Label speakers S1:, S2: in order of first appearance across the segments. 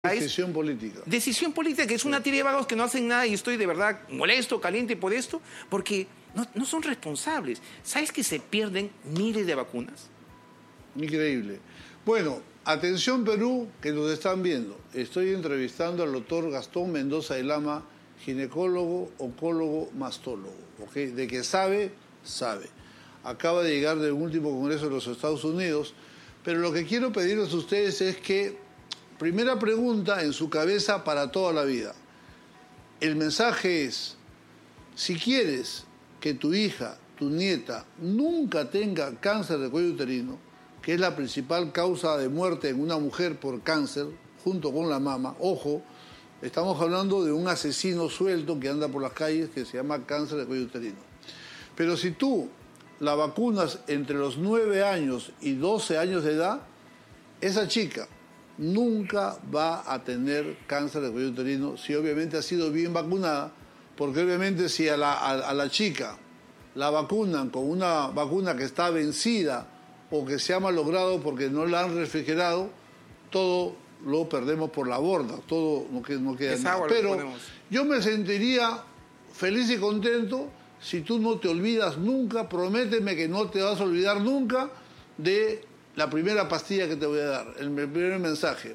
S1: Decisión política.
S2: Decisión política, que es una tira de vagos que no hacen nada y estoy de verdad molesto, caliente por esto, porque no son responsables. ¿Sabes que se pierden miles de vacunas?
S1: Increíble. Bueno, atención Perú, que nos están viendo. Estoy entrevistando al doctor Gastón Mendoza de Lama, ginecólogo, oncólogo, mastólogo. ¿Okay? De que sabe, sabe. Acaba de llegar del último congreso de los Estados Unidos, pero lo que quiero pedirles a ustedes es que primera pregunta en su cabeza para toda la vida. El mensaje es, si quieres que tu hija, tu nieta, nunca tenga cáncer de cuello uterino, que es la principal causa de muerte en una mujer por cáncer, junto con la mama, ojo, estamos hablando de un asesino suelto que anda por las calles que se llama cáncer de cuello uterino. Pero si tú la vacunas entre los 9 años y 12 años de edad, esa chica nunca va a tener cáncer de cuello uterino si obviamente ha sido bien vacunada, porque obviamente si a la chica la vacunan con una vacuna que está vencida o que se ha malogrado porque no la han refrigerado, todo lo perdemos por la borda, todo no queda nada. Pero yo me sentiría feliz y contento si tú no te olvidas nunca, prométeme que no te vas a olvidar nunca de la primera pastilla que te voy a dar, el primer mensaje.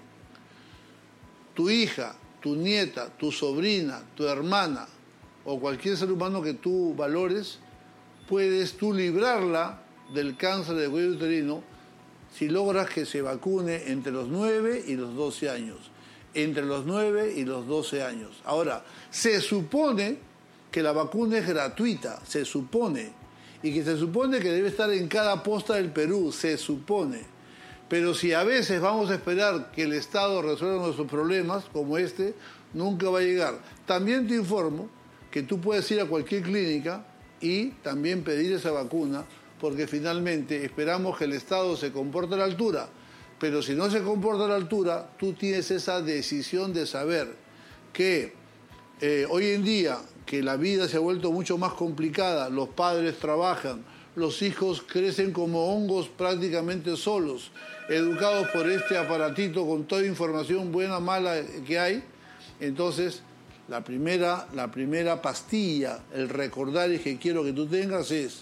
S1: Tu hija, tu nieta, tu sobrina, tu hermana o cualquier ser humano que tú valores, puedes tú librarla del cáncer de cuello uterino si logras que se vacune entre los 9 y los 12 años. Entre los 9 y los 12 años. Ahora, se supone que la vacuna es gratuita, se supone. Y que se supone que debe estar en cada posta del Perú, se supone. Pero si a veces vamos a esperar que el Estado resuelva nuestros problemas, como este, nunca va a llegar. También te informo que tú puedes ir a cualquier clínica y también pedir esa vacuna, porque finalmente esperamos que el Estado se comporte a la altura. Pero si no se comporta a la altura, tú tienes esa decisión de saber que hoy en día, que la vida se ha vuelto mucho más complicada, los padres trabajan, los hijos crecen como hongos prácticamente solos, educados por este aparatito con toda información buena, mala que hay. Entonces, la primera pastilla, el recordar y que quiero que tú tengas es,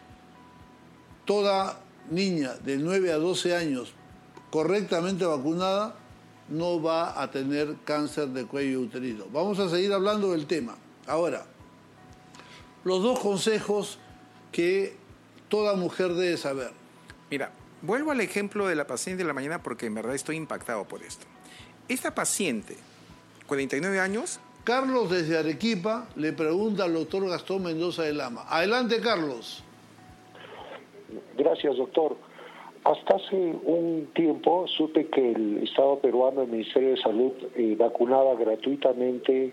S1: toda niña de 9 a 12 años correctamente vacunada no va a tener cáncer de cuello uterino. Vamos a seguir hablando del tema. Ahora, los 2 consejos que toda mujer debe saber.
S2: Mira, vuelvo al ejemplo de la paciente de la mañana porque en verdad estoy impactado por esto. Esta paciente, 49 años...
S1: Carlos desde Arequipa le pregunta al doctor Gastón Mendoza de Lama. Adelante, Carlos.
S3: Gracias, doctor. Hasta hace un tiempo supe que el Estado peruano, el Ministerio de Salud, vacunaba gratuitamente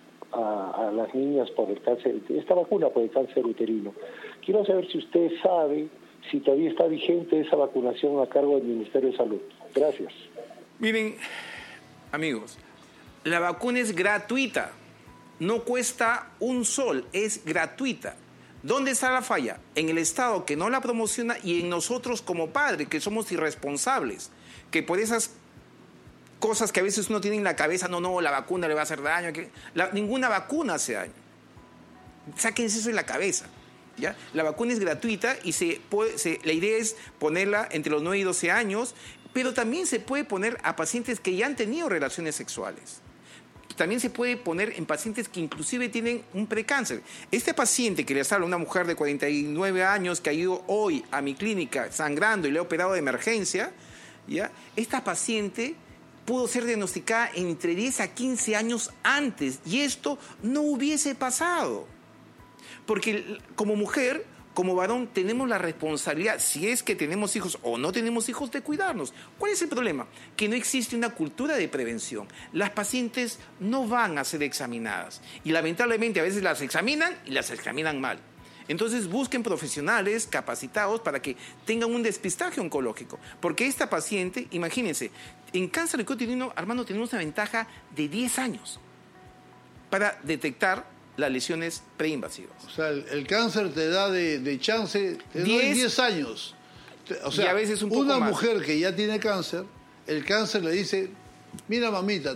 S3: a las niñas por el cáncer, esta vacuna por el cáncer uterino. Quiero saber si usted sabe si todavía está vigente esa vacunación a cargo del Ministerio de Salud. Gracias.
S2: Miren, amigos, la vacuna es gratuita, no cuesta un sol, es gratuita. ¿Dónde está la falla? En el Estado que no la promociona y en nosotros como padres, que somos irresponsables, que por esas cosas que a veces uno tiene en la cabeza, no, la vacuna le va a hacer daño, ninguna vacuna hace daño. Sáquense eso de la cabeza, ¿ya? La vacuna es gratuita y la idea es ponerla entre los 9 y 12 años, pero también se puede poner a pacientes que ya han tenido relaciones sexuales. También se puede poner en pacientes que inclusive tienen un precáncer. Este paciente que les habla, una mujer de 49 años que ha ido hoy a mi clínica sangrando y le he operado de emergencia, ¿ya? Esta paciente pudo ser diagnosticada entre 10 a 15 años antes y esto no hubiese pasado. Porque como mujer, como varón, tenemos la responsabilidad, si es que tenemos hijos o no tenemos hijos, de cuidarnos. ¿Cuál es el problema? Que no existe una cultura de prevención. Las pacientes no van a ser examinadas y lamentablemente a veces las examinan y las examinan mal. Entonces busquen profesionales capacitados para que tengan un despistaje oncológico. Porque esta paciente, imagínense, en cáncer de cuello uterino, Armando, tenemos una ventaja de 10 años para detectar las lesiones preinvasivas.
S1: O sea, el cáncer te da de chance, te da 10 años. O sea,
S2: y a veces un poco
S1: una
S2: más.
S1: Mujer que ya tiene cáncer, el cáncer le dice, Mira, mamita,